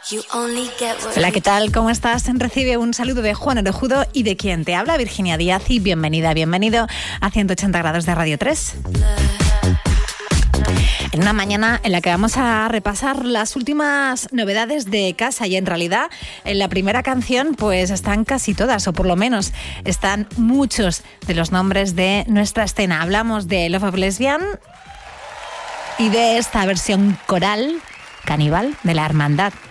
Hola, ¿qué tal? ¿Cómo estás? Recibe un saludo de Juan Orejudo y de quien te habla, Virginia Díaz, y bienvenida, bienvenido a 180 grados de Radio 3. En una mañana en la que vamos a repasar las últimas novedades de casa, y en realidad en la primera canción pues están casi todas, o por lo menos están muchos de los nombres de nuestra escena. Hablamos de Love of Lesbian y de esta versión coral, Caníbal, de La Hermandad.